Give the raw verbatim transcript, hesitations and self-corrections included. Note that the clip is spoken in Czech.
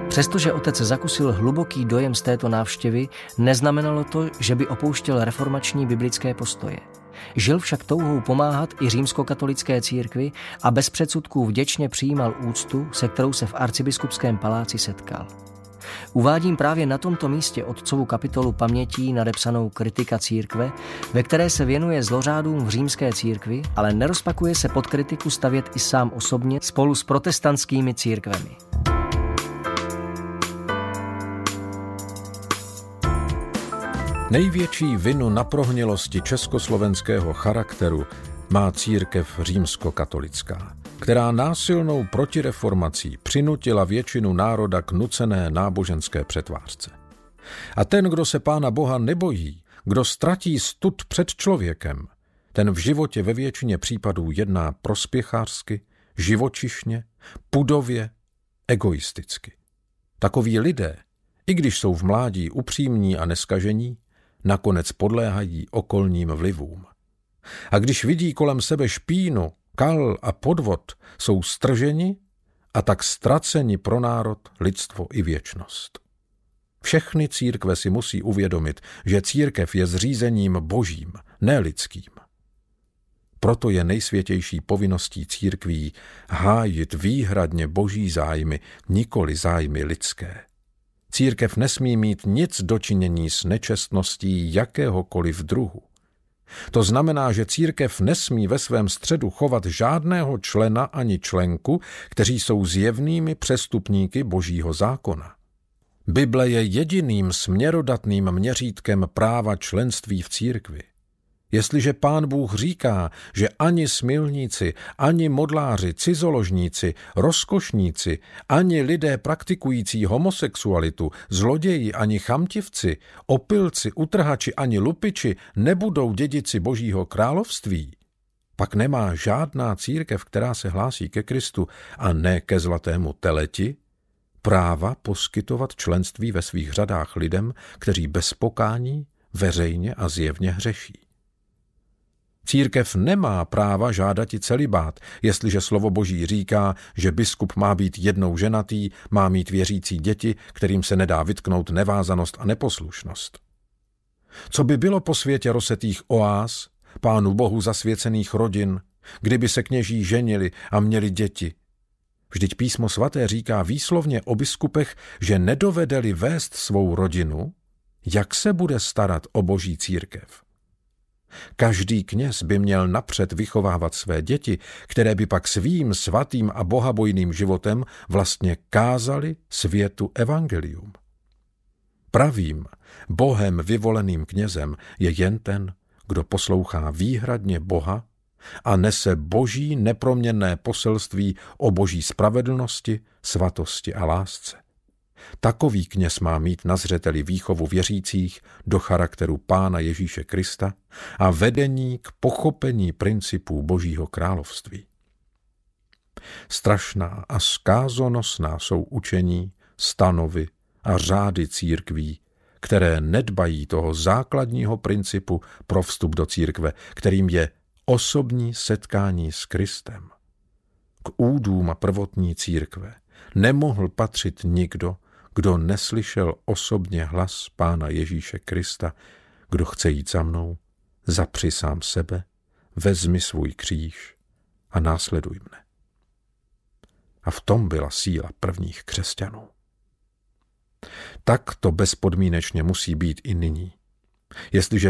Přestože otec zakusil hluboký dojem z této návštěvy, neznamenalo to, že by opouštěl reformační biblické postoje. Žil však touhou pomáhat i římskokatolické církvi a bez předsudků vděčně přijímal úctu, se kterou se v arcibiskupském paláci setkal. Uvádím právě na tomto místě otcovu kapitolu pamětí nadepsanou Kritika církve, ve které se věnuje zlořádům v římské církvi, ale nerozpakuje se pod kritiku stavět i sám osobně spolu s protestantskými církvemi. Největší vinu na prohnilosti československého charakteru má církev římskokatolická, která násilnou protireformací přinutila většinu národa k nucené náboženské přetvářce. A ten, kdo se Pána Boha nebojí, kdo ztratí stud před člověkem, ten v životě ve většině případů jedná prospěchářsky, živočišně, pudově, egoisticky. Takoví lidé, i když jsou v mládí upřímní a neskažení, nakonec podléhají okolním vlivům. A když vidí kolem sebe špínu, kal a podvod, jsou strženi a tak ztraceni pro národ, lidstvo i věčnost. Všechny církve si musí uvědomit, že církev je zřízením božím, ne lidským. Proto je nejsvětější povinností církví hájit výhradně boží zájmy, nikoli zájmy lidské. Církev nesmí mít nic dočinění s nečestností jakéhokoliv druhu. To znamená, že církev nesmí ve svém středu chovat žádného člena ani členku, kteří jsou zjevnými přestupníky božího zákona. Bible je jediným směrodatným měřítkem práva členství v církvi. Jestliže Pán Bůh říká, že ani smilníci, ani modláři, cizoložníci, rozkošníci, ani lidé praktikující homosexualitu, zloději ani chamtivci, opilci, utrhači ani lupiči nebudou dědici Božího království, pak nemá žádná církev, která se hlásí ke Kristu a ne ke zlatému teleti, práva poskytovat členství ve svých řadách lidem, kteří bez pokání veřejně a zjevně hřeší. Církev nemá práva žádati celibát, jestliže slovo Boží říká, že biskup má být jednou ženatý, má mít věřící děti, kterým se nedá vytknout nevázanost a neposlušnost. Co by bylo po světě rozsetých oáz, Pánu Bohu zasvěcených rodin, kdyby se kněží ženili a měli děti? Vždyť písmo svaté říká výslovně o biskupech, že nedovedeli vést svou rodinu, jak se bude starat o Boží církev. Každý kněz by měl napřed vychovávat své děti, které by pak svým svatým a bohabojným životem vlastně kázali světu evangelium. Pravým, Bohem vyvoleným knězem je jen ten, kdo poslouchá výhradně Boha a nese boží neproměnné poselství o boží spravedlnosti, svatosti a lásce. Takový kněz má mít na zřeteli výchovu věřících do charakteru Pána Ježíše Krista a vedení k pochopení principů Božího království. Strašná a zkázonosná jsou učení, stanovy a řády církví, které nedbají toho základního principu pro vstup do církve, kterým je osobní setkání s Kristem. K údům prvotní církve nemohl patřit nikdo, kdo neslyšel osobně hlas Pána Ježíše Krista, kdo chce jít za mnou, zapři sám sebe, vezmi svůj kříž a následuj mne. A v tom byla síla prvních křesťanů. Tak to bezpodmínečně musí být i nyní. Jestliže